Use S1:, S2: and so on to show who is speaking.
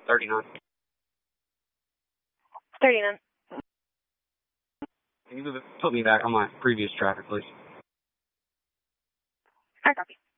S1: 39.
S2: 39.
S1: Can you put me back on my previous traffic, please?
S2: I copy.